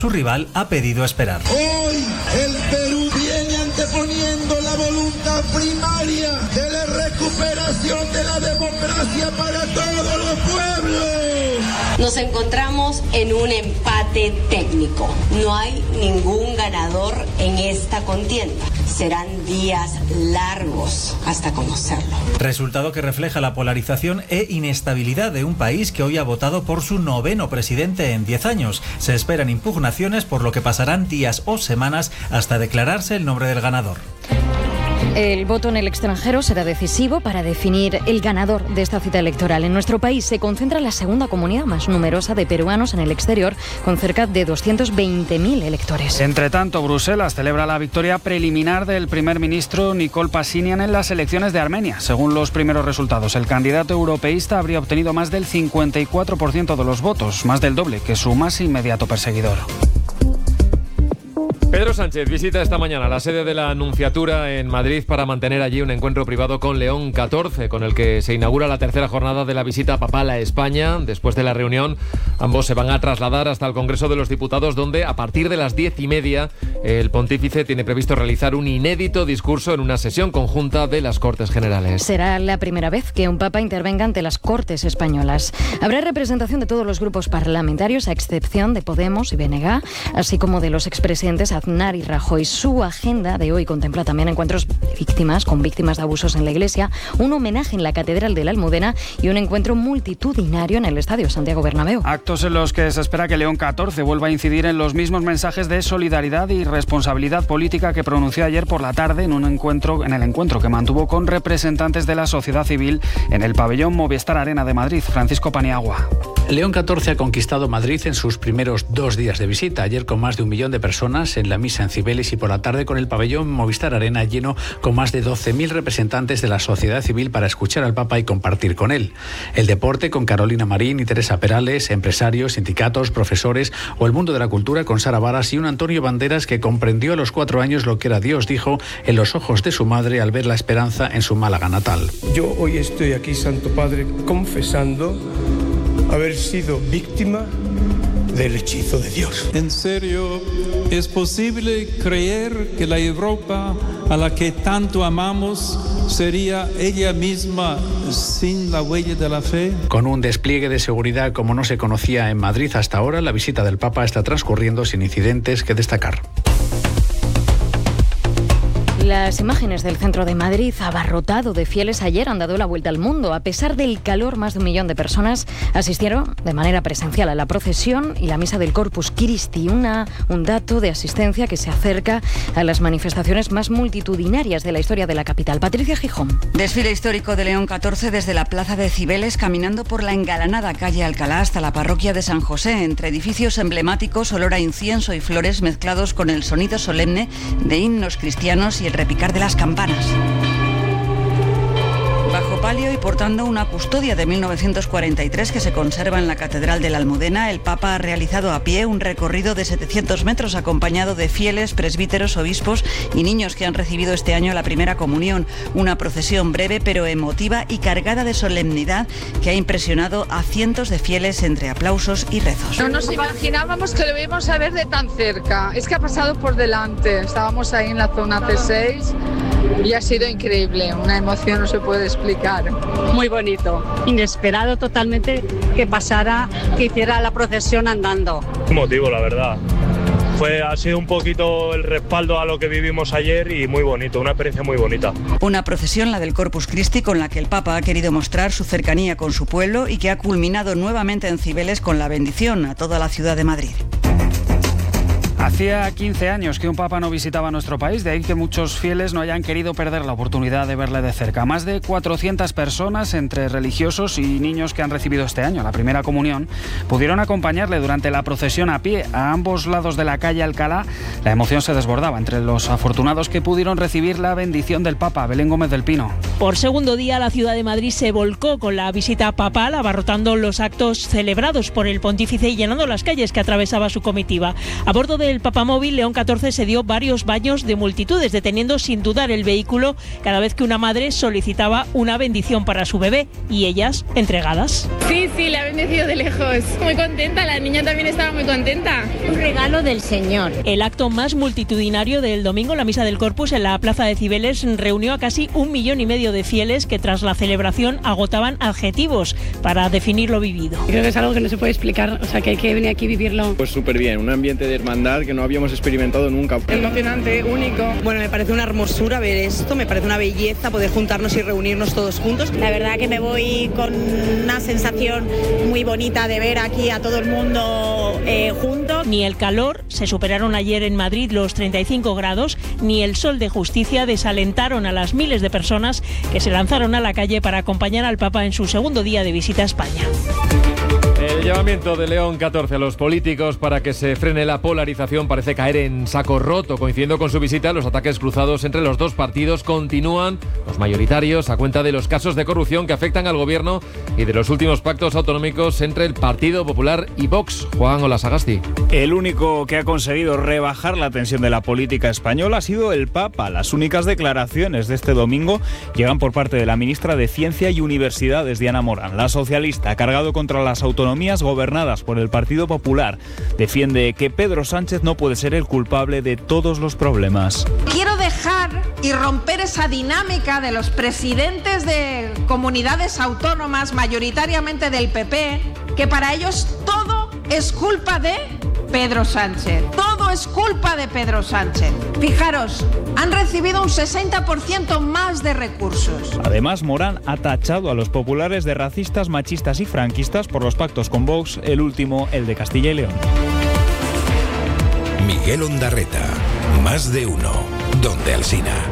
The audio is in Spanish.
Su rival ha pedido esperar. Hoy el Perú viene anteponiendo la voluntad primaria de la recuperación de la democracia para todos los pueblos. Nos encontramos en un empate técnico. No hay ningún ganador en esta contienda. Serán días largos hasta conocerlo. Resultado que refleja la polarización e inestabilidad de un país que hoy ha votado por su 9º presidente en 10 años. Se esperan impugnaciones, por lo que pasarán días o semanas hasta declararse el nombre del ganador. El voto en el extranjero será decisivo para definir el ganador de esta cita electoral. En nuestro país se concentra la segunda comunidad más numerosa de peruanos en el exterior, con cerca de 220.000 electores. Entre tanto, Bruselas celebra la victoria preliminar del primer ministro Nikol Pashinyan en las elecciones de Armenia. Según los primeros resultados, el candidato europeísta habría obtenido más del 54% de los votos, más del doble que su más inmediato perseguidor. Pedro Sánchez visita esta mañana la sede de la Nunciatura en Madrid para mantener allí un encuentro privado con León XIV, con el que se inaugura la tercera jornada de la visita papal a España. Después de la reunión, ambos se van a trasladar hasta el Congreso de los Diputados, donde a partir de las 10:30 el pontífice tiene previsto realizar un inédito discurso en una sesión conjunta de las Cortes Generales. Será la primera vez que un papa intervenga ante las Cortes españolas. Habrá representación de todos los grupos parlamentarios, a excepción de Podemos y BNG, así como de los expresidentes Aznar y Rajoy. Su agenda de hoy contempla también encuentros de víctimas, con víctimas de abusos en la Iglesia, un homenaje en la Catedral de la Almudena y un encuentro multitudinario en el Estadio Santiago Bernabéu. Actos en los que se espera que León XIV vuelva a incidir en los mismos mensajes de solidaridad y responsabilidad política que pronunció ayer por la tarde en el encuentro que mantuvo con representantes de la sociedad civil en el pabellón Movistar Arena de Madrid. Francisco Paniagua. León XIV ha conquistado Madrid en sus primeros 2 días de visita. Ayer con más de 1 millón de personas en la misa en Cibeles y por la tarde con el pabellón Movistar Arena lleno con más de 12.000 representantes de la sociedad civil para escuchar al Papa y compartir con él. El deporte con Carolina Marín y Teresa Perales, empresarios, sindicatos, profesores o el mundo de la cultura con Sara Varas y un Antonio Banderas que comprendió a los 4 años lo que era Dios, dijo, en los ojos de su madre al ver la esperanza en su Málaga natal. Yo hoy estoy aquí, Santo Padre, confesando haber sido víctima del hechizo de Dios. ¿En serio es posible creer que la Europa a la que tanto amamos sería ella misma sin la huella de la fe? Con un despliegue de seguridad como no se conocía en Madrid hasta ahora, la visita del Papa está transcurriendo sin incidentes que destacar. Las imágenes del centro de Madrid, abarrotado de fieles, ayer han dado la vuelta al mundo. A pesar del calor, más de 1 millón de personas asistieron de manera presencial a la procesión y la misa del Corpus Christi, un dato de asistencia que se acerca a las manifestaciones más multitudinarias de la historia de la capital. Patricia Gijón. Desfile histórico de León XIV desde la plaza de Cibeles, caminando por la engalanada calle Alcalá hasta la parroquia de San José, entre edificios emblemáticos, olor a incienso y flores mezclados con el sonido solemne de himnos cristianos y el repicar de las campanas. Bajo palio y portando una custodia de 1943 que se conserva en la Catedral de la Almudena, el Papa ha realizado a pie un recorrido de 700 metros acompañado de fieles, presbíteros, obispos y niños que han recibido este año la primera comunión. Una procesión breve pero emotiva y cargada de solemnidad que ha impresionado a cientos de fieles entre aplausos y rezos. No nos imaginábamos que lo íbamos a ver de tan cerca. Es que ha pasado por delante. Estábamos ahí en la zona C6 y ha sido increíble. Una emoción no se puede explicar. Muy bonito, inesperado totalmente que pasara, que hiciera la procesión andando. Un motivo, la verdad. Ha sido un poquito el respaldo a lo que vivimos ayer y muy bonito, una experiencia muy bonita. Una procesión, la del Corpus Christi, con la que el Papa ha querido mostrar su cercanía con su pueblo y que ha culminado nuevamente en Cibeles con la bendición a toda la ciudad de Madrid. Hacía 15 años que un papa no visitaba nuestro país, de ahí que muchos fieles no hayan querido perder la oportunidad de verle de cerca. Más de 400 personas, entre religiosos y niños que han recibido este año la primera comunión, pudieron acompañarle durante la procesión a pie a ambos lados de la calle Alcalá. La emoción se desbordaba entre los afortunados que pudieron recibir la bendición del Papa. Belén Gómez del Pino. Por segundo día, la ciudad de Madrid se volcó con la visita papal, abarrotando los actos celebrados por el pontífice y llenando las calles que atravesaba su comitiva. A bordo del del papamóvil, León XIV se dio varios baños de multitudes, deteniendo sin dudar el vehículo cada vez que una madre solicitaba una bendición para su bebé, y ellas entregadas. Sí, la ha bendecido de lejos. Muy contenta, la niña también estaba muy contenta. Un regalo del Señor. El acto más multitudinario del domingo, la misa del Corpus en la plaza de Cibeles, reunió a casi 1,5 millones de fieles que tras la celebración agotaban adjetivos para definir lo vivido. Creo que es algo que no se puede explicar, o sea que hay que venir aquí y vivirlo. Pues súper bien, un ambiente de hermandad que no habíamos experimentado nunca. Emocionante, único. Bueno, me parece una hermosura ver esto, me parece una belleza poder juntarnos y reunirnos todos juntos. La verdad que me voy con una sensación muy bonita de ver aquí a todo el mundo juntos. Ni el calor, se superaron ayer en Madrid los 35 grados, ni el sol de justicia desalentaron a las miles de personas que se lanzaron a la calle para acompañar al Papa en su segundo día de visita a España. El llamamiento de León XIV a los políticos para que se frene la polarización parece caer en saco roto. Coincidiendo con su visita, los ataques cruzados entre los dos partidos continúan, los mayoritarios, a cuenta de los casos de corrupción que afectan al gobierno y de los últimos pactos autonómicos entre el Partido Popular y Vox. Juan Olasagasti. El único que ha conseguido rebajar la tensión de la política española ha sido el Papa. Las únicas declaraciones de este domingo llegan por parte de la ministra de Ciencia y Universidades, Diana Morán. La socialista ha cargado contra las autonomías gobernadas por el Partido Popular. Defiende que Pedro Sánchez no puede ser el culpable de todos los problemas. Quiero dejar y romper esa dinámica de los presidentes de comunidades autónomas, mayoritariamente del PP, que para ellos todo es culpa de Pedro Sánchez. Todo es culpa de Pedro Sánchez. Fijaros, han recibido un 60% más de recursos. Además, Morán ha tachado a los populares de racistas, machistas y franquistas por los pactos con Vox, el último, el de Castilla y León. Miguel Ondarreta, Más de Uno, Donde Alsina.